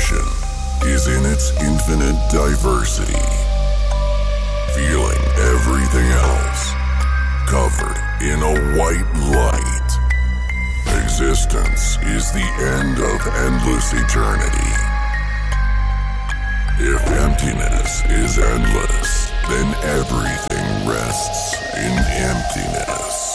creation is in its infinite diversity, feeling everything else covered in a white light. Existence is the end of endless eternity. If emptiness is endless, then everything rests in emptiness.